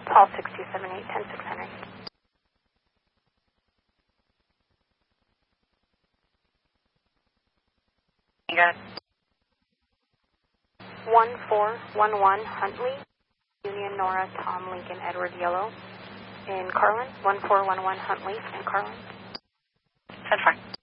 Paul 6278, 106 Henry. You got it. 1411 Huntley, Union Nora Tom Lincoln Edward Yellow in Carlin. 1411 Huntley in Carlin. 10-4.